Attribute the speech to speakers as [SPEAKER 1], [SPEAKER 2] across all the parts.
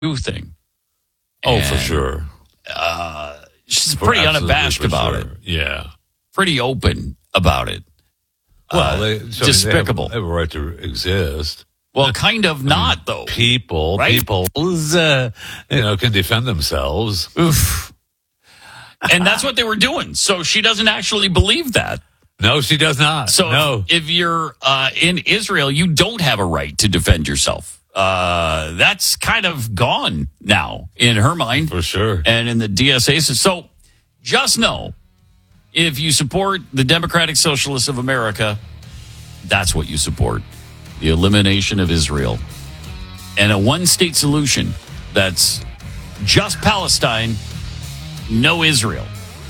[SPEAKER 1] thing.
[SPEAKER 2] Oh, for sure.
[SPEAKER 1] She's pretty unabashed about it.
[SPEAKER 2] Yeah.
[SPEAKER 1] Pretty open about it.
[SPEAKER 2] Well,
[SPEAKER 1] despicable.
[SPEAKER 2] They have a right to exist.
[SPEAKER 1] Well, kind of not, though.
[SPEAKER 2] People can defend themselves.
[SPEAKER 1] Oof. And that's what they were doing. So she doesn't actually believe that.
[SPEAKER 2] No, she does not.
[SPEAKER 1] So if you're in Israel, you don't have a right to defend yourself. That's kind of gone now in her mind.
[SPEAKER 2] For sure.
[SPEAKER 1] And in the DSA. So just know, if you support the Democratic Socialists of America, that's what you support. The elimination of Israel. And a one-state solution that's just Palestine, no Israel.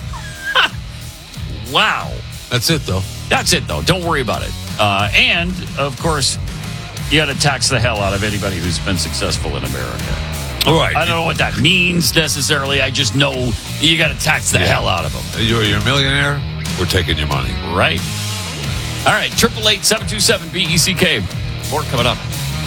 [SPEAKER 1] Wow.
[SPEAKER 2] That's it, though.
[SPEAKER 1] That's it, though. Don't worry about it. And, of course, you got to tax the hell out of anybody who's been successful in America.
[SPEAKER 2] All right.
[SPEAKER 1] I don't know what that means necessarily. I just know you got to tax the hell out of them.
[SPEAKER 2] You're a millionaire, we're taking your money.
[SPEAKER 1] Right. All right. 888-727-BECK. More coming up.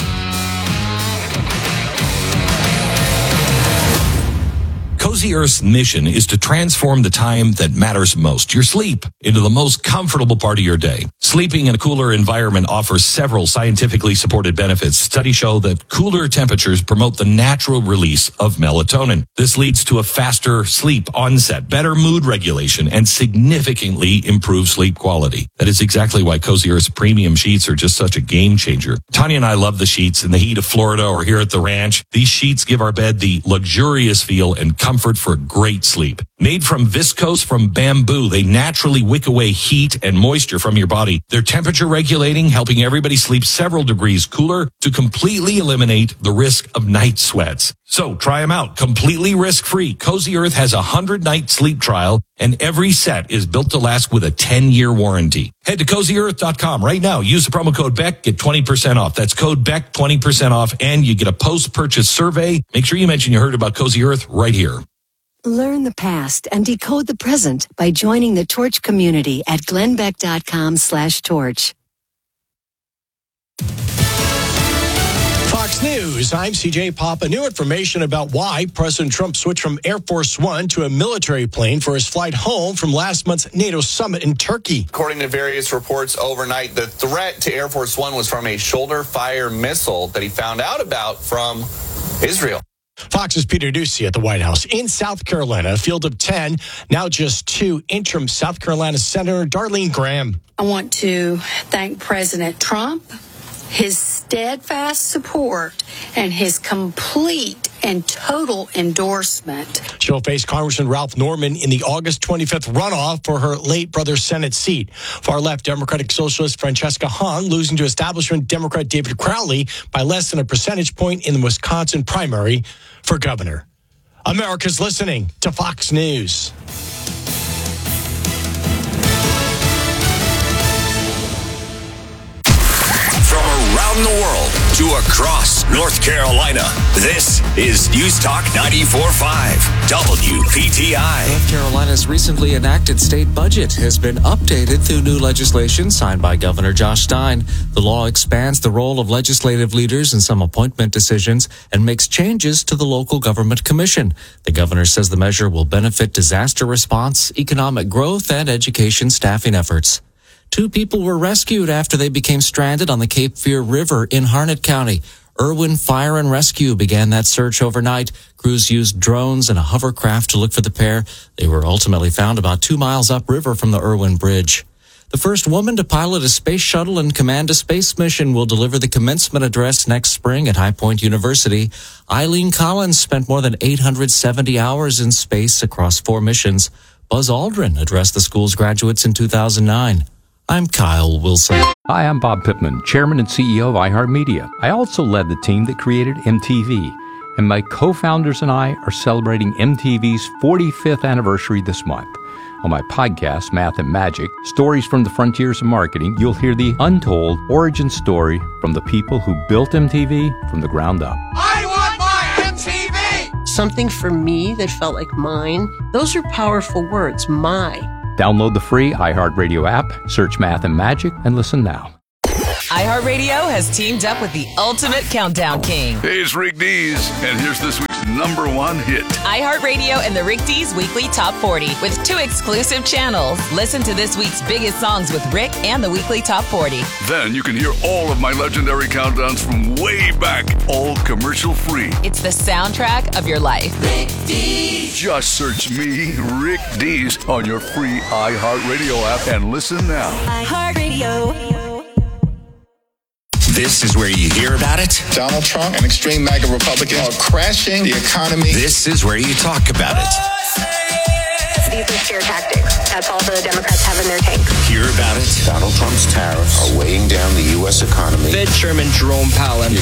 [SPEAKER 3] Cozy Earth's mission is to transform the time that matters most, your sleep, into the most comfortable part of your day. Sleeping in a cooler environment offers several scientifically supported benefits. Studies show that cooler temperatures promote the natural release of melatonin. This leads to a faster sleep onset, better mood regulation, and significantly improved sleep quality. That is exactly why Cozy Earth's premium sheets are just such a game changer. Tanya and I love the sheets in the heat of Florida or here at the ranch. These sheets give our bed the luxurious feel and comfort for great sleep. Made from viscose from bamboo, they naturally wick away heat and moisture from your body. They're temperature regulating, helping everybody sleep several degrees cooler to completely eliminate the risk of night sweats. So try them out completely risk-free. Cozy Earth has a 100-night sleep trial, and every set is built to last with a 10-year warranty. Head to CozyEarth.com right now. Use the promo code BECK, get 20% off. That's code BECK, 20% off, and you get a post-purchase survey. Make sure you mention you heard about Cozy Earth right here.
[SPEAKER 4] Learn the past and decode the present by joining the Torch community at glennbeck.com/torch.
[SPEAKER 5] Fox News, I'm CJ Papa. New information about why President Trump switched from Air Force One to a military plane for his flight home from last month's NATO summit in Turkey.
[SPEAKER 6] According to various reports overnight, the threat to Air Force One was from a shoulder-fire missile that he found out about from Israel.
[SPEAKER 5] Fox's Peter Doocy at the White House. In South Carolina, a field of 10, now just 2, interim South Carolina Senator Darlene Graham.
[SPEAKER 7] I want to thank President Trump, his steadfast support, and his complete and total endorsement.
[SPEAKER 5] She'll face Congressman Ralph Norman in the August 25th runoff for her late brother's Senate seat. Far-left Democratic Socialist Francesca Hung losing to establishment Democrat David Crowley by less than a percentage point in the Wisconsin primary for governor. America's listening to Fox News.
[SPEAKER 8] Around the world to across North Carolina. This is News Talk 94.5 WPTI.
[SPEAKER 9] North Carolina's recently enacted state budget has been updated through new legislation signed by Governor Josh Stein. The law expands the role of legislative leaders in some appointment decisions and makes changes to the local government commission. The governor says the measure will benefit disaster response, economic growth, and education staffing efforts. 2 people were rescued after they became stranded on the Cape Fear River in Harnett County. Irwin Fire and Rescue began that search overnight. Crews used drones and a hovercraft to look for the pair. They were ultimately found about 2 miles upriver from the Irwin Bridge. The first woman to pilot a space shuttle and command a space mission will deliver the commencement address next spring at High Point University. Eileen Collins spent more than 870 hours in space across 4 missions. Buzz Aldrin addressed the school's graduates in 2009. I'm Kyle Wilson.
[SPEAKER 10] Hi, I'm Bob Pittman, Chairman and CEO of iHeartMedia. I also led the team that created MTV, and my co-founders and I are celebrating MTV's 45th anniversary this month. On my podcast, Math and Magic, Stories from the Frontiers of Marketing, you'll hear the untold origin story from the people who built MTV from the ground up.
[SPEAKER 11] I want my MTV! Something for me that felt like mine. Those are powerful words, my.
[SPEAKER 10] Download the free iHeartRadio app, search Math and Magic, and listen now.
[SPEAKER 12] iHeartRadio has teamed up with the ultimate countdown king.
[SPEAKER 13] Hey, it's Rick Dees, and here's this week's #1 hit.
[SPEAKER 12] iHeartRadio and the Rick Dees Weekly Top 40 with 2 exclusive channels. Listen to this week's biggest songs with Rick and the Weekly Top 40.
[SPEAKER 13] Then you can hear all of my legendary countdowns from way back, all commercial free.
[SPEAKER 12] It's the soundtrack of your life.
[SPEAKER 13] Rick Dees. Just search me, Rick Dees, on your free iHeartRadio app and listen now.
[SPEAKER 12] iHeartRadio.
[SPEAKER 8] This is where you hear about it.
[SPEAKER 14] Donald Trump and extreme MAGA Republicans are crashing the economy.
[SPEAKER 8] This is where you talk about it.
[SPEAKER 15] These are scare tactics. That's all the Democrats have in their tank.
[SPEAKER 8] Hear about it.
[SPEAKER 14] Donald Trump's tariffs are weighing down the U.S. economy.
[SPEAKER 16] Fed Chairman Jerome Powell.
[SPEAKER 14] The